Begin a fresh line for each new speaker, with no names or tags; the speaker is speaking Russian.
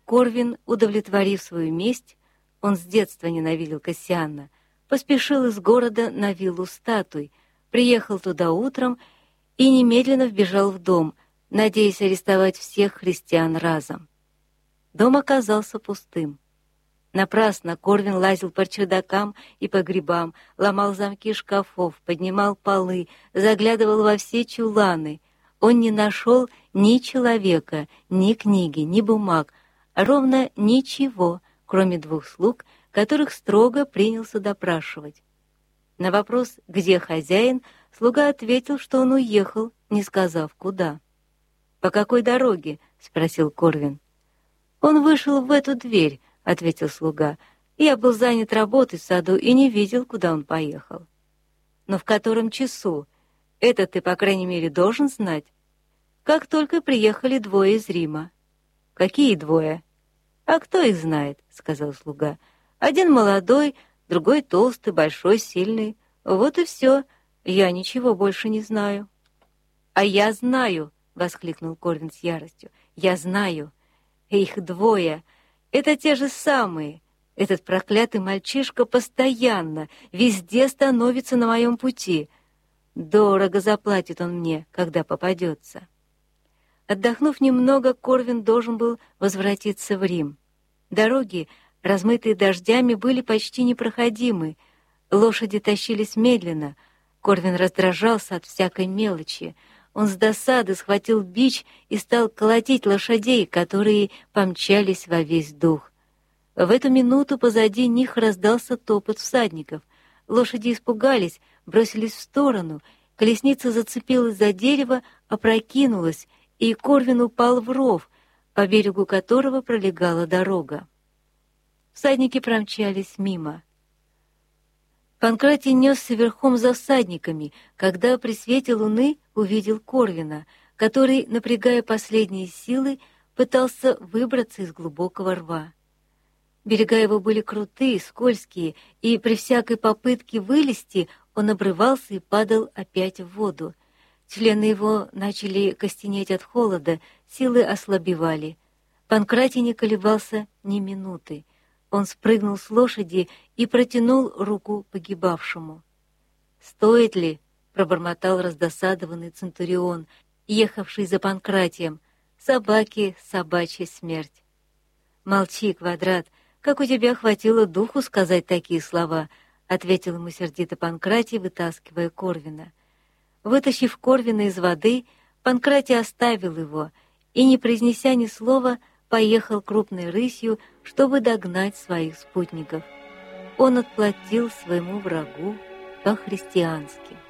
Корвин, удовлетворив свою месть, он с детства ненавидел Кассиана, поспешил из города на виллу статуй, приехал туда утром и немедленно вбежал в дом, надеясь арестовать всех христиан разом. Дом оказался пустым. Напрасно Корвин лазил по чердакам и погребам, ломал замки шкафов, поднимал полы, заглядывал во все чуланы. Он не нашел ни человека, ни книги, ни бумаг, ровно ничего, кроме 2 слуг, которых строго принялся допрашивать. На вопрос «Где хозяин?» слуга ответил, что он уехал, не сказав куда. «По какой дороге?» — спросил Корвин. «Он вышел в эту дверь», — ответил слуга. «Я был занят работой в саду и не видел, куда он поехал». «Но в котором часу? Это ты, по крайней мере, должен знать». «Как только приехали 2 из Рима». «Какие 2?» «А кто их знает?» — сказал слуга. «Один молодой, другой толстый, большой, сильный. Вот и все. Я ничего больше не знаю». «А я знаю!» — воскликнул Корвин с яростью. «Я знаю! Их 2! Это те же самые! Этот проклятый мальчишка постоянно, везде становится на моем пути. Дорого заплатит он мне, когда попадется». Отдохнув немного, Корвин должен был возвратиться в Рим. Дороги, размытые дождями, были почти непроходимы. Лошади тащились медленно. Корвин раздражался от всякой мелочи. Он с досады схватил бич и стал колотить лошадей, которые помчались во весь дух. В эту минуту позади них раздался топот всадников. Лошади испугались, бросились в сторону. Колесница зацепилась за дерево, опрокинулась, и Корвин упал в ров, по берегу которого пролегала дорога. Всадники промчались мимо. Панкратий несся верхом за всадниками, когда при свете луны увидел Корвина, который, напрягая последние силы, пытался выбраться из глубокого рва. Берега его были крутые, скользкие, и при всякой попытке вылезти он обрывался и падал опять в воду. Члены его начали костенеть от холода, силы ослабевали. Панкратий не колебался ни минуты. Он спрыгнул с лошади и протянул руку погибавшему. «Стоит ли?» — пробормотал раздосадованный центурион, ехавший за Панкратием. «Собаки, собачья смерть». «Молчи, Квадрат, как у тебя хватило духу сказать такие слова?» — ответил ему сердито Панкратий, вытаскивая Корвина. Вытащив Корвина из воды, Панкратий оставил его и, не произнеся ни слова, поехал крупной рысью, чтобы догнать своих спутников. Он отплатил своему врагу по-христиански.